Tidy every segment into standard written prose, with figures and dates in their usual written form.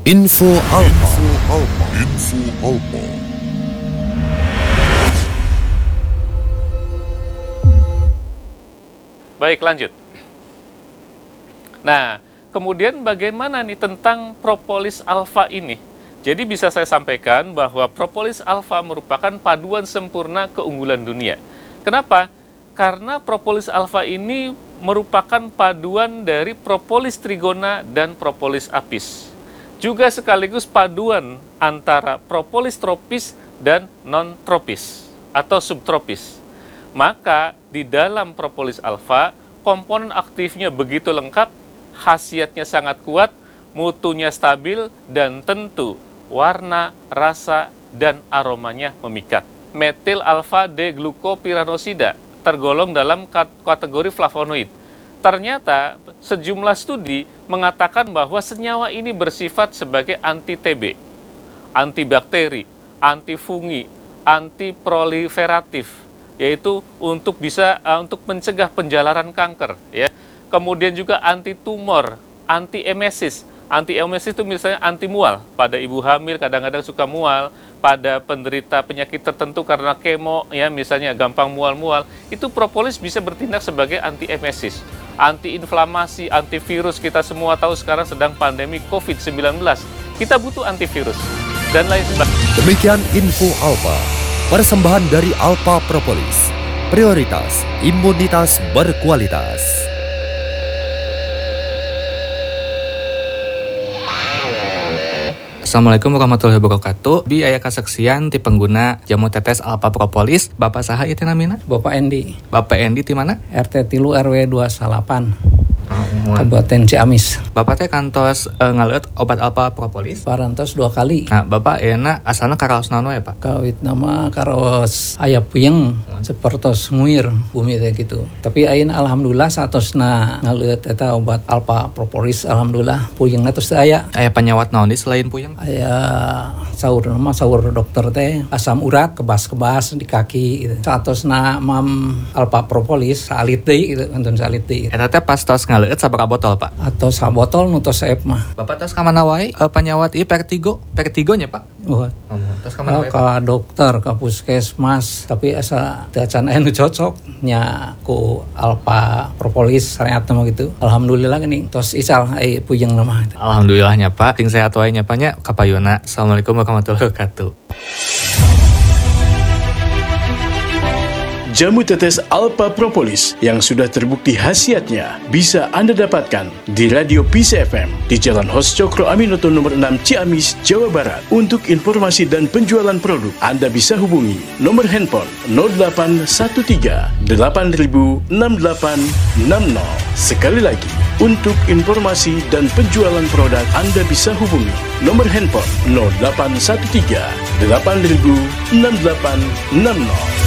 Info Alpa. Info Alpa. Baik, lanjut. Nah, kemudian bagaimana nih tentang propolis alfa ini? Jadi bisa saya sampaikan bahwa propolis alfa merupakan paduan sempurna keunggulan dunia. Kenapa? Karena propolis alfa ini merupakan paduan dari propolis trigona dan propolis apis. Juga sekaligus paduan antara propolis tropis dan non-tropis atau subtropis. Maka di dalam propolis alfa, komponen aktifnya begitu lengkap, khasiatnya sangat kuat, mutunya stabil, dan tentu warna, rasa, dan aromanya memikat. Metil alfa D-glukopiranosida tergolong dalam kategori flavonoid. Ternyata sejumlah studi mengatakan bahwa senyawa ini bersifat sebagai anti-TB, antibakteri, antifungi, antiproliferatif, yaitu untuk mencegah penjalaran kanker, ya. Kemudian juga anti-tumor, anti-emesis. Anti-emesis itu misalnya anti-mual. Pada ibu hamil kadang-kadang suka mual, pada penderita penyakit tertentu karena kemo, ya misalnya gampang mual-mual, itu propolis bisa bertindak sebagai anti-emesis. Anti-inflamasi, antivirus, kita semua tahu sekarang sedang pandemi COVID-19. Kita butuh antivirus dan lain sebagainya. Demikian Info Alpa, persembahan dari Alpa Propolis. Prioritas imunitas berkualitas. Assalamualaikum warahmatullahi wabarakatuh. Bi aya kasaksian ti pengguna jamu tetes Alpa Propolis. Bapak saha ieu teh namina? Bapak Endi. Bapak Endi ti mana? RT 3 RW 28. Kabupaten Ciamis. Bapak teh kantos ngaleut obat Alpa Propolis? Parantos 2 kali. Nah, Bapak euna asalna karaos naon we, Pak? Kawit nama karos aya puyeng sapertos nguir bumi teh gitu. Tapi ayeuna alhamdulillah satosna ngaleut eta obat Alpa Propolis, alhamdulillah puyengna tos teu aya. Aya panyawat naon di selain puyeng? Aya saur dokter teh asam urat kebas-kebas di kaki gitu. Satosna mam Alpa Propolis salit deui gitu, enten salit deui. Eta teh pas tos ngaleut sabaraha botol, Pak? Atau sabotol nu tos saep mah. Bapak tos ka mana wae panyawat ieu Vertigo nya, Pak? Tos ka mana wae? Ka dokter, ka puskesmas, tapi asa teu acan aya nu cocok nya ku Alpa Propolis sareatna mah gitu. Alhamdulillah geuning tos ical ai puyeng mah. Alhamdulillahnya, Pak. Ting sehat wae nya, Pak nya. Kapayuna. Assalamualaikum warahmatullahi wabarakatuh. Jamu tetes Alpa Propolis yang sudah terbukti khasiatnya bisa Anda dapatkan di Radio Peace FM di Jalan Hos Cokro Aminoto nomor 6 Ciamis, Jawa Barat. Untuk informasi dan penjualan produk, Anda bisa hubungi nomor handphone 0813 8000 6860. Sekali lagi, untuk informasi dan penjualan produk, Anda bisa hubungi nomor handphone 0813 8000 6860.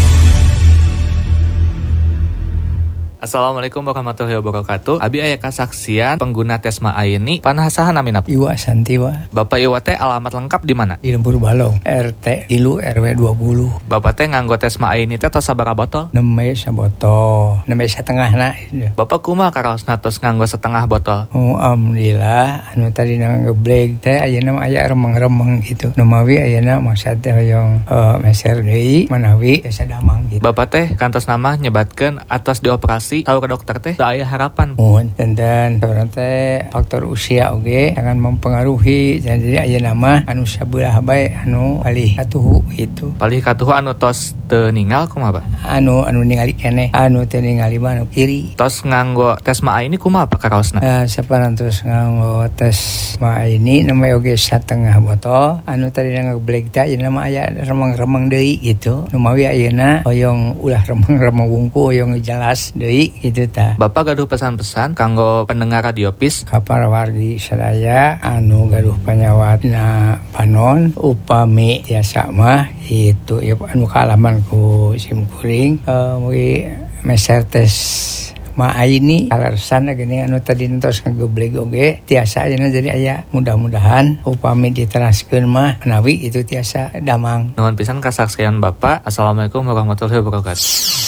Assalamualaikum warahmatullahi wabarakatuh. Abi aya kasaksian pengguna Tesma ini panah saha namina? Iwa Santiwa. Bapak Iwa teh alamat lengkap di mana? Di Lembur Balong, RT 3 RW 20. Bapak teh nganggo Tesma ini teh tos sabaraha botol? 6 sabotol, 6 setengahna. Bapak kumaha karaosna tos nganggo setengah botol? Oh, alhamdulillah anu tadi ngebleg teh ayeuna mah aya remeng-remeng gitu. Nu mawi ayeuna maksud teh hoyong meser deui manawi asa damang gitu. Bapak teh kantos nama nyebatkeun atos dioperasi tahu ke dokter teh da aya harapan. Dan teh faktor usia oge akan mempengaruhi. Jadi ayeuna mah anu sabelah bae anu palih katuhu gitu. Palih katuhu anu tos teu ninggal kumaha, Pak? Anu ningali keneh, anu teu ningali mah anu kiri. Tos nganggo Tesma ini kumaha Pak karaosna? Saparantos nganggo Tesma ini namanya oge setengah botol. Anu tadi ngebleg teh ayeuna mah aya remeng-remeng deui gitu. Nu mawi ayeuna hoyong ulah remeng-remeng wungku hoyong jelas deui gitu ta. Bapak gaduh pesan-pesan kanggo pendengar Radio Peace ka para wargi sadaya anu gaduh panyawatna panon upami biasa mah itu ya anu kaalaman ku simkuring mugi meser tes ma ini alasan gini anu tadi entos ngagebleg oge tiasa ayeuna jadi aya mudah-mudahan upami diteraskeun mah menawi itu tiasa damang. Nuhun pisan kasaksian Bapak. Assalamualaikum warahmatullahi wabarakatuh.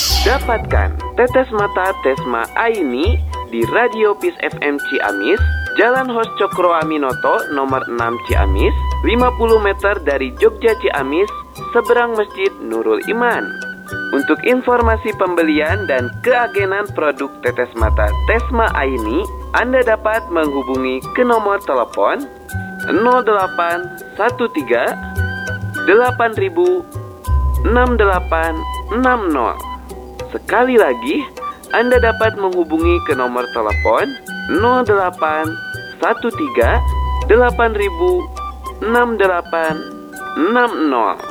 Dapatkan tetes mata Tesma Aini di Radio Peace FM Ciamis, Jalan Hos Cokro Aminoto nomor 6 Ciamis, 50 meter dari Jogja Ciamis, seberang Masjid Nurul Iman. Untuk informasi pembelian dan keagenan produk tetes mata Tesma Aini, Anda dapat menghubungi ke nomor telepon 0813 8000 6860. Sekali lagi, Anda dapat menghubungi ke nomor telepon 0813 8000 6860.